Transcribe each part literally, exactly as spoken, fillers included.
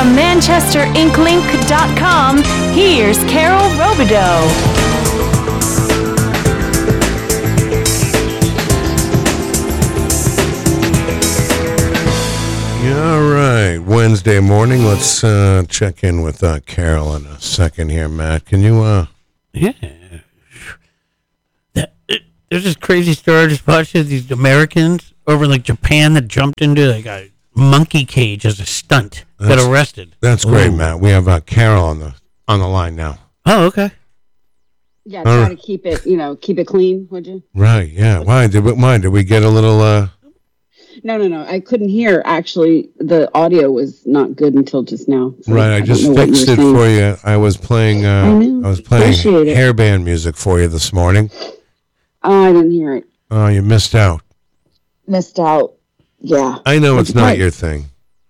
From Manchester Ink Link dot com, here's Carol Robideau. All right, Wednesday morning. Let's uh, check in with uh, Carol in a second here, Matt. Can you? Uh... Yeah. That, it, there's this crazy story I just watched of these Americans over in like Japan that jumped into like a monkey cage as a stunt. That's, got arrested. That's great, Ooh. Matt. We have uh, Carol on the on the line now. Oh, okay. Yeah, try uh, to keep it, you know, keep it clean, would you? Right. Yeah. Why did we? Why did we get a little? Uh... No, no, no. I couldn't hear. Actually, the audio was not good until just now. So right. I, I just fixed it saying. for you. I was playing. Uh, I, I was playing hairband music for you this morning. Oh, I didn't hear it. Oh, you missed out. Missed out. Yeah. I know it's, it's not your thing.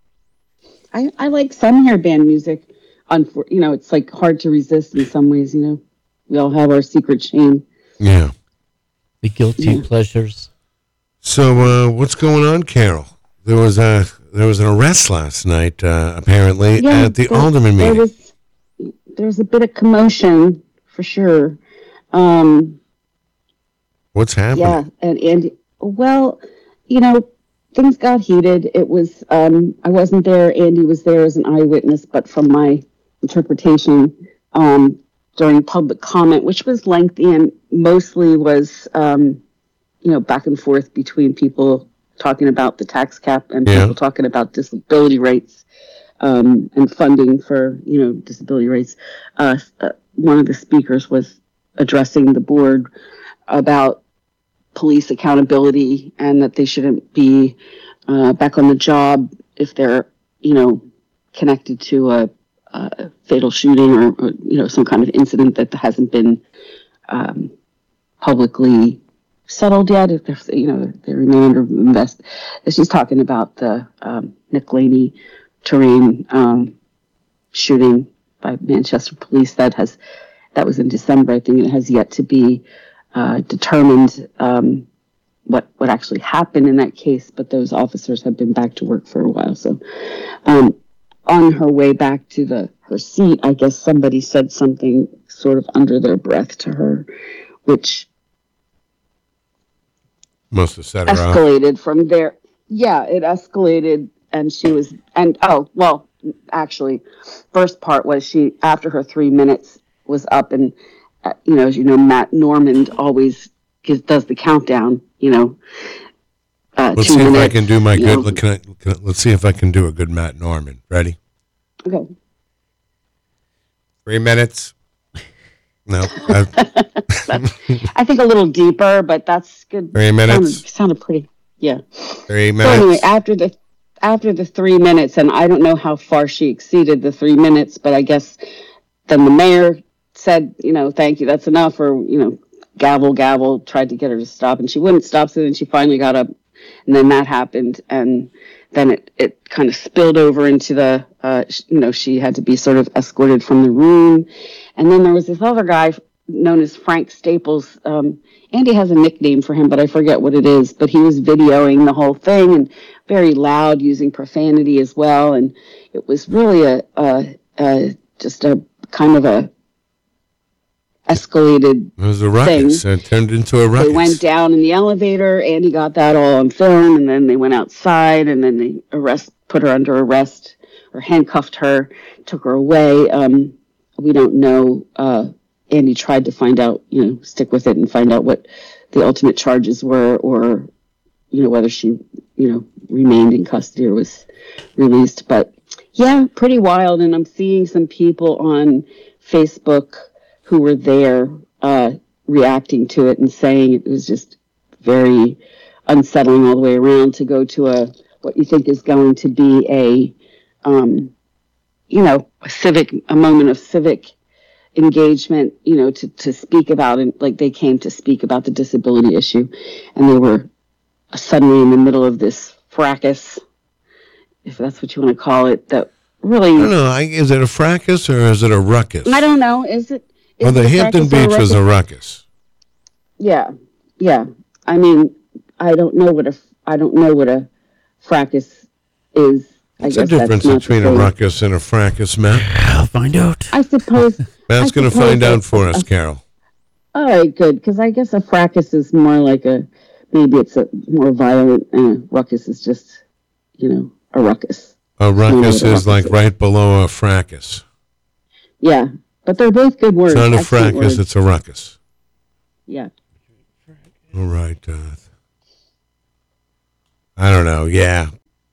I, I like some hairband music. Unfor- you know, it's like hard to resist in some ways. You know, we all have our secret shame. Yeah. The guilty yeah. pleasures. So, uh, what's going on, Carol? There was a there was an arrest last night, uh, apparently, yeah, at the there, Alderman meeting. There was, there was a bit of commotion, for sure. Um, what's happening? Yeah, and, and, well, you know, things got heated. It was, um, I wasn't there. Andy was there as an eyewitness, but from my interpretation, um, during public comment, which was lengthy and mostly was... Um, you know, back and forth between people talking about the tax cap and yeah. people talking about disability rates um, and funding for, you know, disability rates. Uh, uh, one of the speakers was addressing the board about police accountability and that they shouldn't be uh, back on the job if they're, you know, connected to a, a fatal shooting or, or, you know, some kind of incident that hasn't been um, publicly settled yet, if there's, you know, they remain under invest. She's talking about the um, Nick Laney terrain um, shooting by Manchester police that has that was in December. I think it has yet to be uh, determined um, what what actually happened in that case. But those officers have been back to work for a while. So um, on her way back to the her seat, I guess somebody said something sort of under their breath to her, which must have set her escalated off. From there. Yeah, it escalated, and she was, and oh, well, actually, first part was she, after her three minutes was up, and, uh, you know, as you know, Matt Normand always gives, does the countdown, you know. Uh, let's see minutes, if I can do my good, look, can I, can I, let's see if I can do a good Matt Normand. Ready? Okay. Three minutes. No. I think a little deeper, but that's good. Three minutes. Sounded, sounded pretty. Yeah. Three minutes. So anyway, after the after the three minutes, and I don't know how far she exceeded the three minutes, but I guess then the mayor said, you know, thank you, that's enough, or you know, gavel, gavel, tried to get her to stop, and she wouldn't stop. So then she finally got up, and then that happened, and then it it kind of spilled over into the, uh, you know, she had to be sort of escorted from the room. And then there was this other guy known as Frank Staples. Um, Andy has a nickname for him, but I forget what it is. But he was videoing the whole thing and very loud, using profanity as well. And it was really a, a, a just a kind of a escalated It was a ruckus. thing. It turned into a ruckus. They went down in the elevator. Andy got that all on film, and then they went outside, and then they arrest put her under arrest or handcuffed her, took her away. Um, we don't know. Uh, Andy tried to find out, you know, stick with it and find out what the ultimate charges were, or, you know, whether she, you know, remained in custody or was released. But yeah, pretty wild. And I'm seeing some people on Facebook who were there uh, reacting to it and saying it was just very unsettling all the way around to go to a what you think is going to be a, um, you know, a civic, a moment of civic engagement, you know, to, to speak about it. Like they came to speak about the disability issue, and they were suddenly in the middle of this fracas, if that's what you want to call it, that really... I don't know. I, is it a fracas or is it a ruckus? I don't know. Is it... Is well, the it Hampton Beach a was a ruckus. Yeah, yeah. I mean, I don't know what a I don't know what a fracas is What's I the guess difference that's not between the a same. ruckus and a fracas, Matt? I'll find out. I suppose. Matt's I going to suppose find a- out for us, a- Carol. All right, good. Because I guess a fracas is more like a, maybe it's a more violent, and a ruckus is just, you know, a ruckus. A ruckus what a is ruckus like is. right below a fracas. Yeah, but they're both good words. It's not a excellent fracas, words. it's a ruckus. Yeah. All right. Uh, I don't know. Yeah.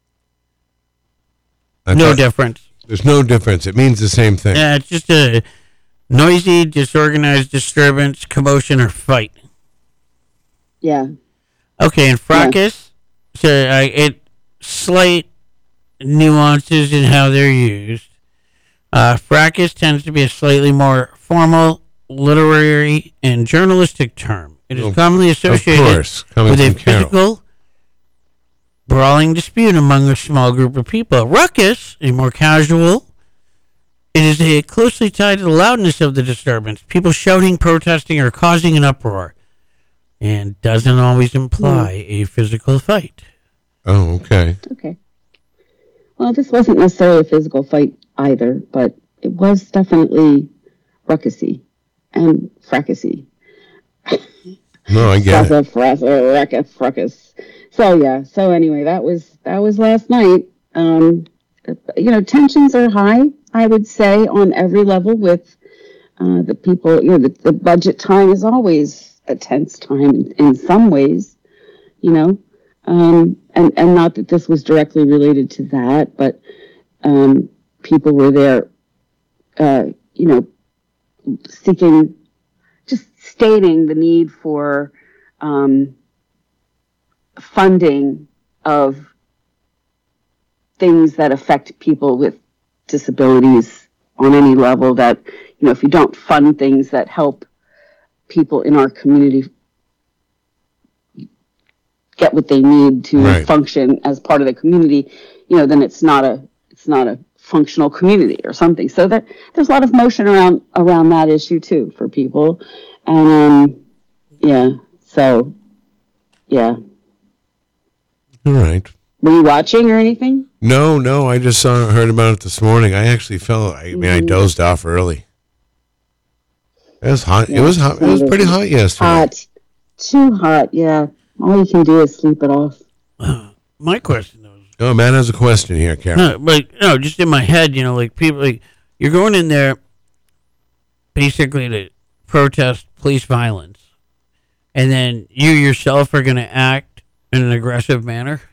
I No thought- difference. There's no difference. It means the same thing. Yeah, it's just a noisy, disorganized disturbance, commotion, or fight. Yeah. Okay, and fracas, so I it slight nuances in how they're used. Uh, fracas tends to be a slightly more formal, literary, and journalistic term. It is Of- commonly Of associated course, coming with a from Carol. physical, brawling dispute among a small group of people. Ruckus, a more casual, it is a closely tied to the loudness of the disturbance, people shouting, protesting, or causing an uproar, and doesn't always imply a physical fight. Oh, okay. Okay. Well, this wasn't necessarily a physical fight either, but it was definitely ruckusy and fracassy. No, I get it. Fracas, fracas, ruckus, fracas. So yeah. So anyway, that was that was last night. Um, you know, tensions are high, I would say, on every level with uh, the people. You know, the, the budget time is always a tense time in, in some ways. You know, um, and and not that this was directly related to that, but um, people were there. Uh, you know, seeking, just stating the need for um, funding of things that affect people with disabilities on any level. That, you know, if you don't fund things that help people in our community get what they need to Right. function as part of the community, you know, then it's not a it's not a functional community or something. So there, there's a lot of motion around around that issue too for people, and um, yeah. So yeah, All right. were you watching or anything? No, no, I just saw heard about it this morning. I actually fell. I mean, I Mhm. dozed off early. It was hot. It Yeah, was hot. It was pretty hot yesterday. Hot, too hot. Yeah, all you can do is sleep it off. My question, though, is Oh, Matt has a question here, Carol. no, like no, just in my head, you know, like people, like you're going in there basically to protest police violence, and then you yourself are going to act in an aggressive manner.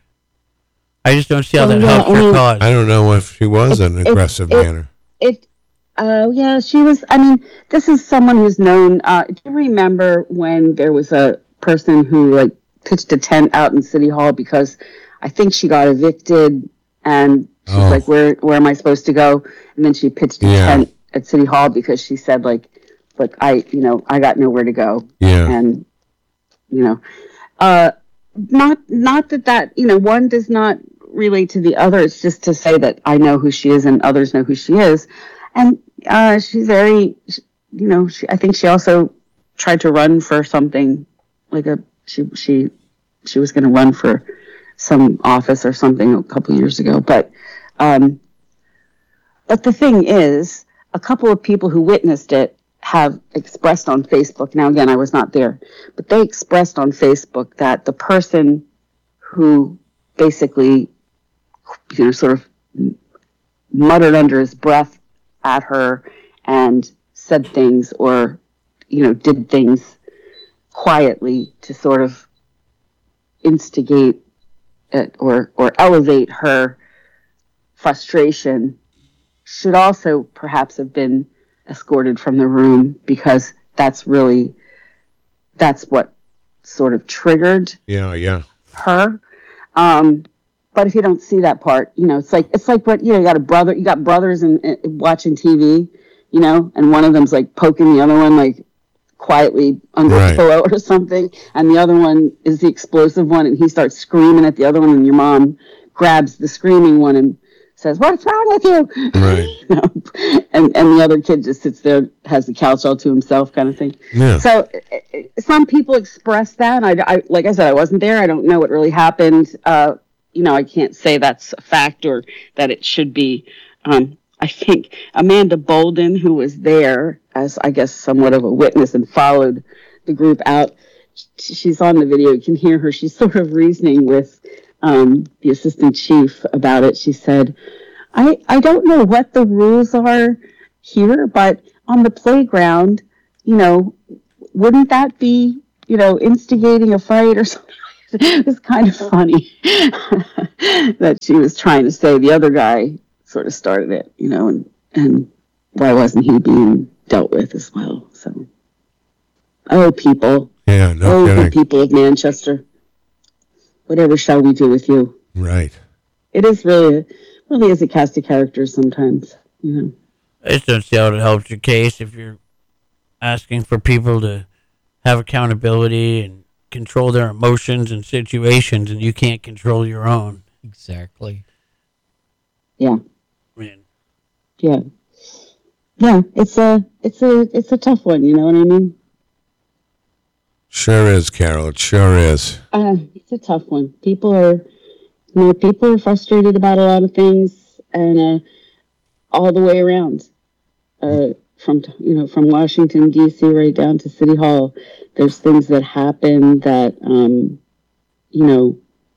I just don't see how Oh, that yeah, helps I your mean- cause. I don't know if she was in an It's- aggressive it's- manner. It, uh, yeah, she was. I mean, this is someone who's known. Uh, do you remember when there was a person who like pitched a tent out in City Hall because I think she got evicted, and she's Oh. like, "Where, where am I supposed to go?" And then she pitched a Yeah. tent at City Hall because she said, like, "Look, I, you know, I got nowhere to go." Yeah. And you know, uh, not not that that you know one does not relate to the other. It's just to say that I know who she is and others know who she is, and uh, she's very, you know, she, I think she also tried to run for something, like a she she she was going to run for some office or something a couple years ago, but um, but the thing is, a couple of people who witnessed it have expressed on Facebook. Now, again, I was not there, but they expressed on Facebook that the person who basically, you know, sort of muttered under his breath at her and said things or, you know, did things quietly to sort of instigate it or, or elevate her frustration should also perhaps have been escorted from the room, because that's really, that's what sort of triggered Yeah, yeah. her. Um, but if you don't see that part, you know, it's like, it's like what, you know, you got a brother, you got brothers and watching T V, you know, and one of them's like poking the other one, like quietly under Right. a pillow or something. And the other one is the explosive one, and he starts screaming at the other one, and your mom grabs the screaming one and says, "What's wrong with you?" Right. You know? and and the other kid just sits there, has the couch all to himself, kind of thing. Yeah. So uh, uh, some people express that. I, I like I said, I wasn't there. I don't know what really happened. Uh, you know, I can't say that's a fact or that it should be. Um, I think Amanda Bolden, who was there as, I guess, somewhat of a witness and followed the group out, she's on the video. You can hear her. She's sort of reasoning with um, the assistant chief about it. She said, I, I don't know what the rules are here, but on the playground, you know, wouldn't that be, you know, instigating a fight or something? It was kind of funny that she was trying to say the other guy sort of started it, you know, and, and why wasn't he being dealt with as well? So, oh, people. Yeah, no oh, kidding. the people of Manchester. Whatever shall we do with you? Right. It is really, really is a cast of characters sometimes, you know. I just don't see how it helps your case if you're asking for people to have accountability and control their emotions and situations, and you can't control your own. Exactly. Yeah. Man. Yeah. Yeah, it's a, it's a, it's a tough one, you know what I mean? Sure is, Carol. It sure is. Uh, it's a tough one. People are, you know, people are frustrated about a lot of things, and uh, all the way around, uh, from you know, from Washington D C right down to City Hall. There's things that happen that, um, you know,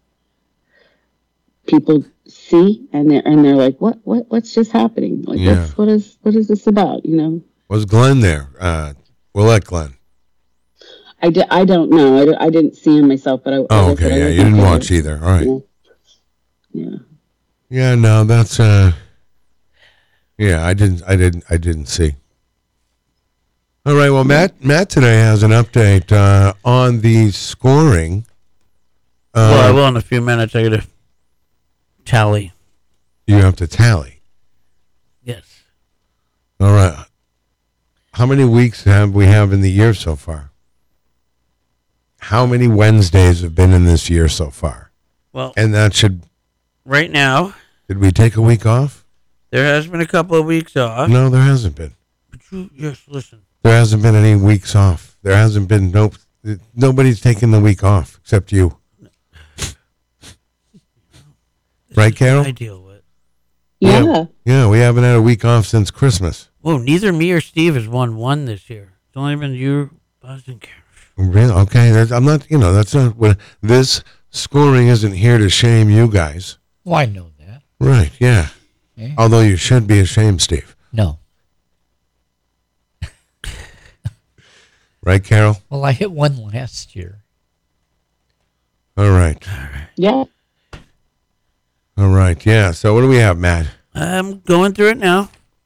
people see, and they're and they're like, what, what, what's just happening? Like, Yeah. what's, what is, what is this about? You know. Was Glenn there? Uh, we'll let Glenn. I, di- I don't know. I, di- I didn't see him myself, but I. Oh, like I said, okay. I Yeah, wasn't you didn't there. watch either. All right. Yeah. Yeah. Yeah, no, that's uh. Yeah, I didn't. I didn't. I didn't see. All right. Well, Matt. Matt today has an update uh, on the scoring. Uh, Well, I will in a few minutes. I got to tally. You have to tally. Yes. All right. How many weeks have we have in the year so far? How many Wednesdays have been in this year so far? Well, And that should. right now, Did we take a week off? there has been a couple of weeks off. No, there hasn't been. But you, yes, listen. There hasn't been any weeks off. There hasn't been no. Nobody's taken the week off except you. This Right, is what Carol? I deal with. Yeah. Yeah. Yeah, we haven't had a week off since Christmas. Whoa, neither me or Steve has won one this year. It's only been you, Buzz, and Karen. Really? Okay. That's, I'm not. You know, that's not what this scoring isn't here to shame you guys. Well, I know that. Right? Yeah. Yeah. Although you should be ashamed, Steve. No. Right, Carol? Well, I hit one last year. All right. Yeah. All right. Yeah. So what do we have, Matt? I'm going through it now.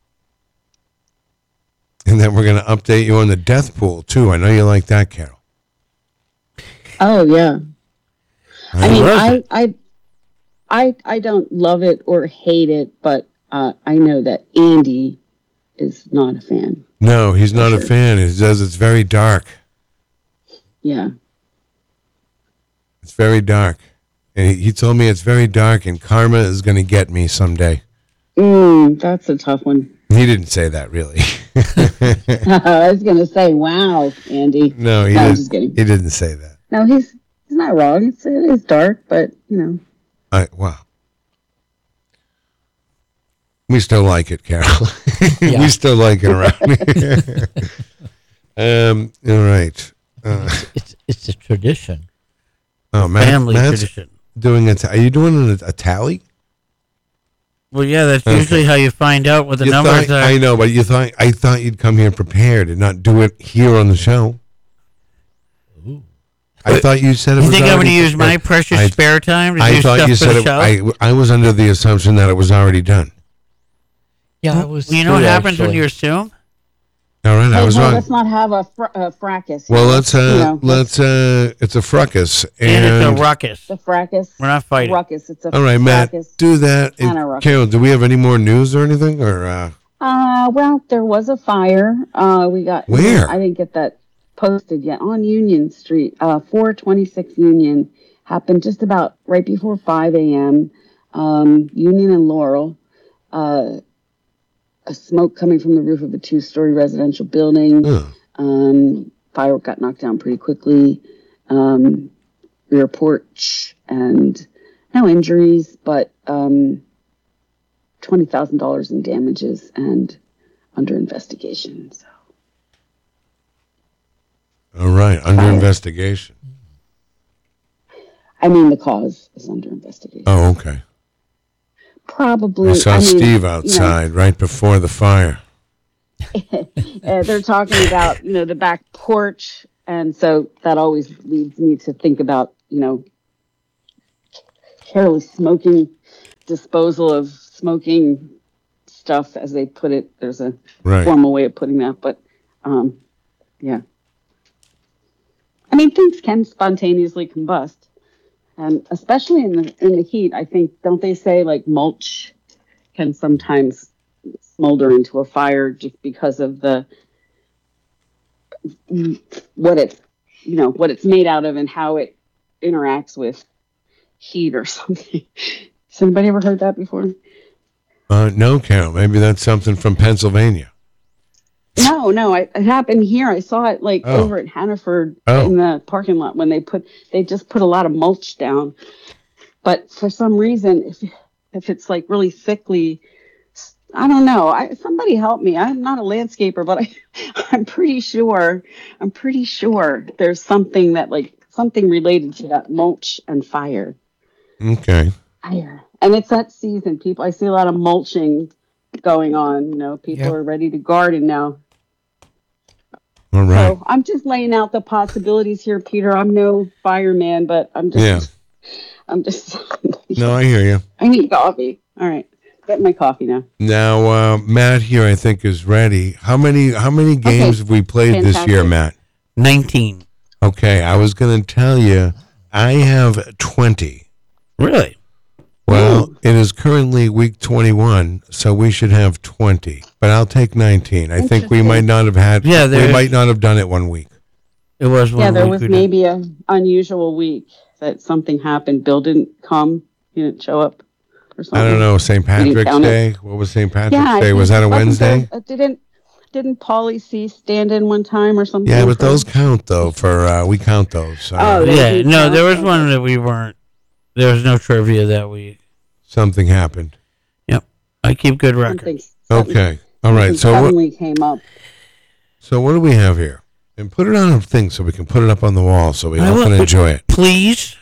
And then we're going to update you on the death pool too. I know you like that, Carol. Oh yeah. I I mean, love I, it. I, I, I don't love it or hate it, but uh, I know that Andy is not a fan. No, he's not a Sure. fan. He says it's very dark. Yeah. It's very dark. And he, he told me it's very dark and karma is going to get me someday. Mm, that's a tough one. He didn't say that, really. I was gonna say, wow, Andy. No, he No, I'm didn't. just kidding. He didn't say that. No, he's he's not wrong. It's it is dark, but you know. I, wow. We still like it, Carol. Yeah. We still like it around here. um, all right. Uh, It's it's a tradition. oh, Matt, Family Matt's tradition. doing a. Ta- are you doing a, a tally? Well, yeah, that's Okay. usually how you find out what the You numbers thought- are. I know, but you thought I thought you'd come here prepared and not do it here on the show. Ooh. I thought you said it You was think I'm going to already use my prepared. precious I- spare time to I do thought stuff you for said the it. show? I I was under the assumption that it was already done. Yeah, I was. Well, you know what too, happens when actually. you assume? All right, I Hey, was hey, wrong. let's not have a, fr- a fracas. Well, here. let's uh, You know, let's uh, it's a fracas, And, and, it's a ruckus. the fracas. We're not fighting. Ruckus. It's a all right, Matt, fracas. do that. And And a ruckus. Carol, do we have any more news or anything? Or uh, Uh, well, there was a fire. Uh, we got Where? I didn't get that posted yet on Union Street. Uh, four twenty-six Union happened just about right before five a.m. Um, Union and Laurel. Uh, a smoke coming from the roof of a two-story residential building. oh, Um, fire got knocked down pretty quickly. Um, rear porch and no injuries, but um, twenty thousand dollars in damages and under investigation. So. All right, under Fire. investigation. I mean, the cause is under investigation. Oh, okay. Probably. I saw I mean, Steve you outside right before the fire. know, uh, they're talking about, you know, the back porch. And so that always leads me to think about, you know, careless smoking, disposal of smoking stuff, as they put it. There's a Right. formal way of putting that. But, um, yeah. I mean, things can spontaneously combust. And especially in the in the heat, I think, don't they say like mulch can sometimes smolder into a fire just because of the what it's you know what it's made out of and how it interacts with heat or something. Has anybody ever heard that before? Uh, no, Carol. Maybe that's something from Pennsylvania. No, no, I, it happened here. I saw it like Oh. over at Hannaford Oh. in the parking lot when they put they just put a lot of mulch down. But for some reason, if if it's like really thickly, I don't know. I somebody help me. I'm not a landscaper, but I I'm pretty sure I'm pretty sure there's something that like something related to that mulch and fire. Okay. Fire. And it's that season. People, I see a lot of mulching going on. You know, people Yeah. are ready to garden now. All right. So I'm just laying out the possibilities here, Peter. I'm no fireman, but I'm just, Yeah. I'm just, No, I hear you. I need coffee. All right. Get my coffee now. Now, uh, Matt here, I think, is ready. How many how many games have we played this year, Fantastic. Matt? nineteen. Okay, I was going to tell you, I have twenty. Really? Well, it is currently week twenty-one, so we should have twenty. But I'll take nineteen. I think we Interesting. might not have had. Yeah, we there- might not have done it one week. It was one Yeah, there week was we did. maybe a unusual week that something happened. Bill didn't come. He didn't show up or something. I don't know. Saint Patrick's count it. Day. What was Saint Patrick's Yeah, I Day? Was think- that a wasn't there- Wednesday? uh, didn't didn't Paulie C stand in one time or something? Yeah, for- but those count though. For uh, we count those. Uh, Oh, they Yeah, do no, count? there was Okay. one that we weren't. There was no trivia that week. Something happened. Yep. I keep good Something- records. something- Okay. All right. something So what? suddenly came up. So what do we have here? And put it on a thing so we can put it up on the wall so we I all will- can enjoy it. Please.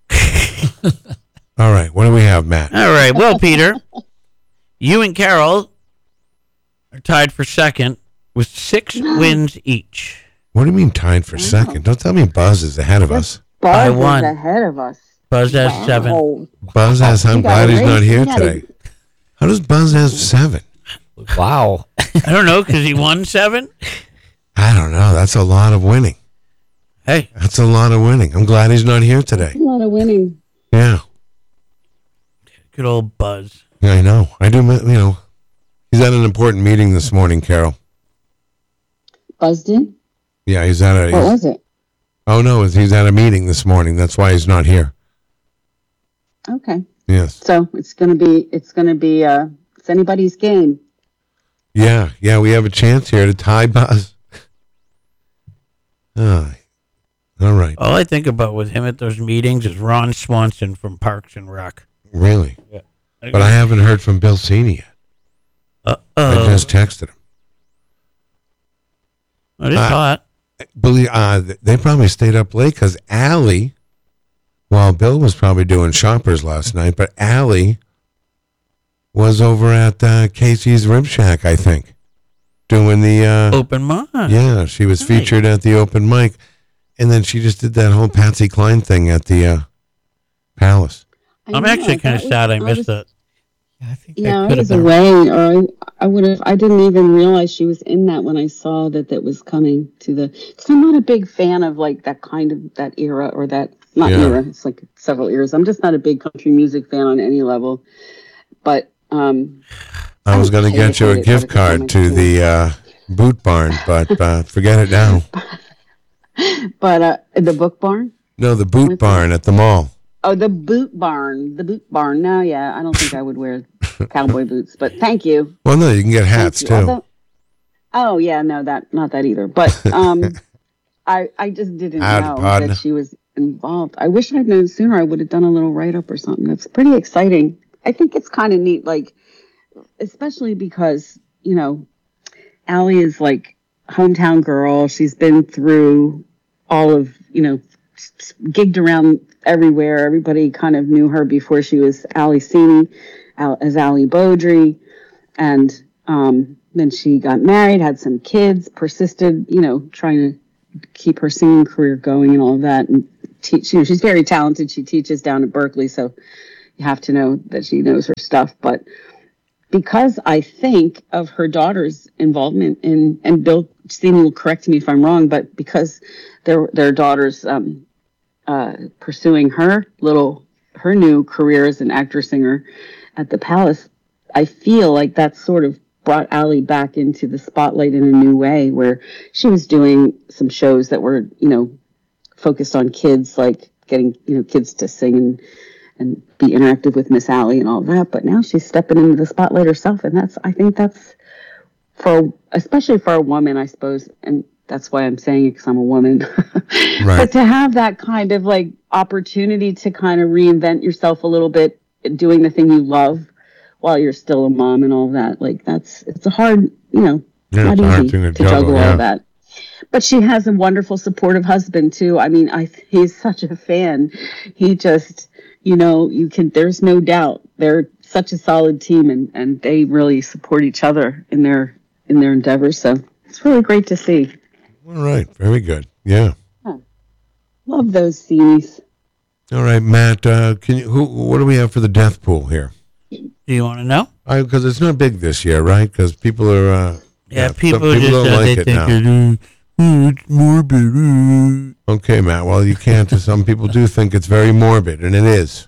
All right. What do we have, Matt? All right. Well, Peter, you and Carol are tied for second with six wins each. What do you mean tied for second? Don't tell me Buzz is ahead of us. I Buzz won. is ahead of us. Buzz has seven. Wow. Buzz has. I'm You glad got he's a not race. here You got a- today. How does Buzz have seven? Wow. I don't know because he won seven. I don't know. That's a lot of winning. Hey, That's a lot of winning. I'm glad he's not here today. A lot of winning. Yeah. good old Buzz. I know. I do. You know, he's at an important meeting this morning, Carol. Buzz did? Yeah, he's at a. What was it? Oh no, he's at a meeting this morning. That's why he's not here. Okay. Yes. So it's gonna be it's gonna be uh it's anybody's game. Yeah, yeah, we have a chance here to tie Buzz. Ah, all right. All I think about with him at those meetings is Ron Swanson from Parks and Rec. Really? But I haven't heard from Bill Cini yet. Uh I oh. just texted him. I just Uh, saw it. Believe, uh, th- they probably stayed up late because Allie, well, Bill was probably doing shoppers last night, but Allie was over at uh, Casey's Rib Shack, I think, doing the, uh, Open mind. yeah, she was Nice. featured at the open mic, and then she just did that whole Patsy Cline thing at the uh, Palace. I I'm know, actually kind of that was- sad I I missed was- it. I think Yeah, that I could have was been. away, or I, I would have. I didn't even realize she was in that when I saw that that was coming to the. Because I'm not a big fan of like that kind of that era or that not Yeah. era. It's like several eras. I'm just not a big country music fan on any level. But um, I was I going to hate get it, you hate a it, gift hate it, card hate to it. the uh, Boot Barn, but uh, forget it now. but uh, the Book Barn. No, the Boot What's Barn at the mall. Oh, the Boot Barn. The Boot Barn. No, yeah, I don't think I would wear cowboy boots. But thank you. Well, no, you can get hats Thank too. you. Although- oh yeah, no, that not that either. But um, I I just didn't Howdy, know partner. that she was involved. I wish I'd known sooner. I would have done a little write up or something. That's pretty exciting. I think it's kind of neat, like, especially because, you know, Allie is like hometown girl. She's been through all of, you know, gigged around everywhere. Everybody kind of knew her before she was Allie Sini, as Allie Beaudry. And um, then she got married, had some kids, persisted, you know, trying to keep her singing career going and all of that. And teach, you know, she's very talented. She teaches down at Berkeley, so you have to know that she knows her stuff. But because I think of her daughter's involvement in, and Bill Sini will correct me if I'm wrong, but because their their daughter's um, uh, pursuing her little her new career as an actor singer at the Palace, I feel like that sort of brought Allie back into the spotlight in a new way, where she was doing some shows that were, you know, focused on kids, like getting, you know, kids to sing and and be interactive with Miss Allie and all that. But now she's stepping into the spotlight herself, and that's, I think that's for, especially for a woman, I suppose, and that's why I'm saying it, because I'm a woman. Right. But to have that kind of like opportunity to kind of reinvent yourself a little bit, doing the thing you love while you're still a mom and all that, like that's, it's a hard, you know, Yeah, not it's a hard easy thing to to juggle, juggle yeah. all that. But she has a wonderful, supportive husband too. I mean, I he's such a fan. He just, you know, you can. There's no doubt they're such a solid team, and, and they really support each other in their in their endeavors. So it's really great to see. All right. Very good. Yeah. Love those scenes. All right, Matt. Uh, can you? Who? What do we have for the death pool here? Do you want to know? Because it's not big this year, right? Because people are. Uh, Yeah, some people, people just don't uh, like they it think now. it, uh, oh, it's morbid. uh. Okay, Matt. Well, you can't. Some people do think it's very morbid, and it is.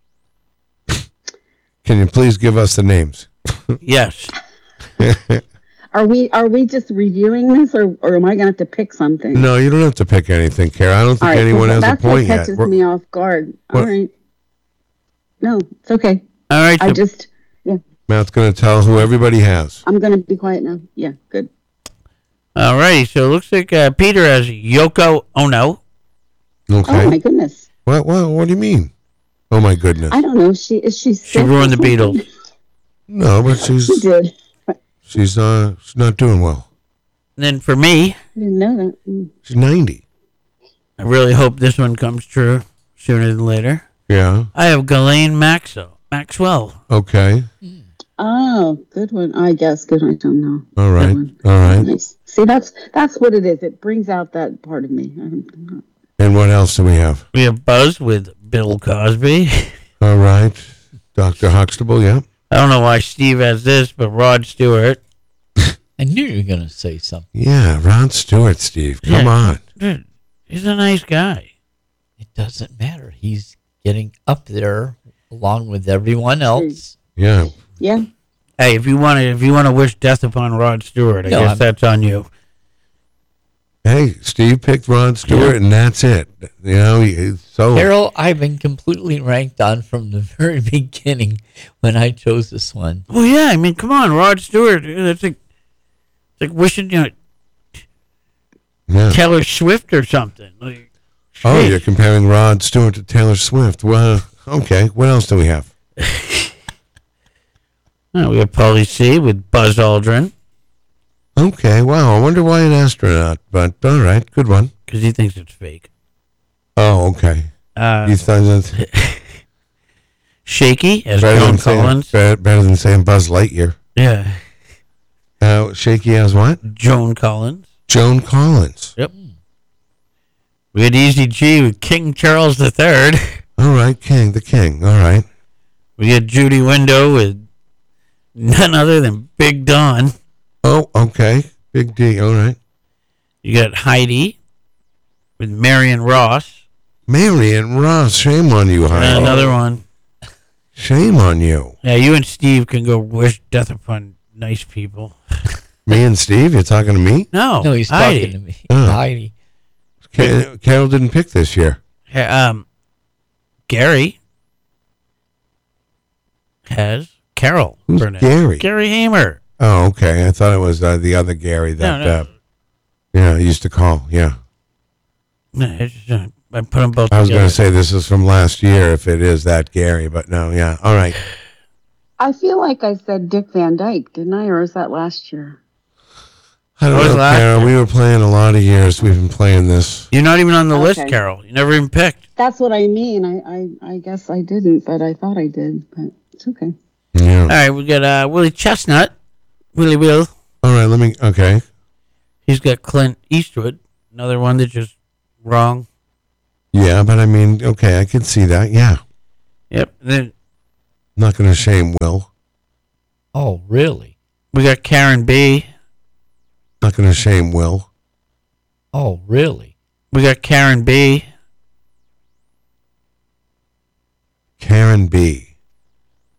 Can you please give us the names? Yes. Are we are we just reviewing this, or, or am I going to have to pick something? No, you don't have to pick anything, Kara. I don't think All right, anyone well, has a that's point what yet. catches We're- me off guard. All What? right. No, it's okay. All right. I So, just, yeah, Matt's going to tell who everybody has. I'm going to be quiet now. Yeah, good. all right. So it looks like uh, Peter has Yoko Ono. Okay. Oh my goodness. What? What? What do you mean? Oh my goodness. I don't know. She is she. She sick or ruined the something? Beatles. No, but she's She did. she's uh she's not doing well. And then for me, I didn't know that. Mm. She's ninety. I really hope this one comes true sooner than later. Yeah. I have Ghislaine Maxwell. Maxwell. Okay. Oh, good one. I guess good one. I don't know. All right. Good one. All right. Nice. See, that's that's what it is. It brings out that part of me. I don't, And what else do we have? We have Buzz with Bill Cosby. All right. Doctor Huxtable. Yeah. I don't know why Steve has this, but Rod Stewart. I knew you were going to say something. Yeah. Ron Stewart. Steve. Come Yeah. on. Dude, he's a nice guy. It doesn't matter. He's getting up there along with everyone else. Yeah. yeah. Hey, if you want to, if you want to wish death upon Rod Stewart, I No, guess I'm- that's on you. Hey, Steve picked Ron Stewart, and that's it. You know. He, so. Carol, I've been completely ranked on from the very beginning when I chose this one. Well, yeah, I mean, come on, Rod Stewart. That's like, it's like wishing you know, Yeah. Taylor Swift or something. Like, Oh, sheesh. you're comparing Rod Stewart to Taylor Swift. Well, okay. What else do we have? Oh, we have Paulie C with Buzz Aldrin Okay. Wow. I wonder why an astronaut. But all right. Good one. because he thinks it's fake. Oh, okay. Uh, You thought that's Shaky as better Joan than saying, Collins. better, better than saying Buzz Lightyear. Yeah, Uh, Shaky as what? Joan Collins. Joan Collins. Yep. We had Easy G with King Charles the Third. All right, King, the King. All right. We had Judy Window with none other than Big Don. Oh, okay. Big D. All right. You got Heidi with Marion Ross. Marion Ross. Shame on you, And Heidi. another one. Shame on you. Yeah, you and Steve can go wish death upon nice people. Me and Steve. You're talking to me. No, No, he's Heidi. talking to me. Oh. Heidi. Ca- Carol didn't pick this year. Ha- Um, Gary has Carol. Who's Burnett. Gary? Gary Hamer. Oh, okay. I thought it was uh, the other Gary that No, no. Uh, yeah used to call. Yeah. No, it's, uh, I put them both I was together. going to say this is from last year if it is that Gary, but no, yeah. All right. I feel like I said Dick Van Dyke, didn't I? Or is that last year? I don't What was know, last Carol. year? We were playing a lot of years. We've been playing this. You're not even on the list, Okay. Carol. You never even picked. That's what I mean. I, I, I guess I didn't, but I thought I did. But it's okay. Yeah. All right, we got uh, Willie Chestnut. Willie Will. All right. Let me. Okay. He's got Clint Eastwood. Another one that's just wrong. Yeah, but I mean, okay, I can see that. Yeah. Yep. Then I'm not going to shame Will. Oh, really? we got Karen B. Not going to shame Will. Oh, really? We got Karen B. Karen B.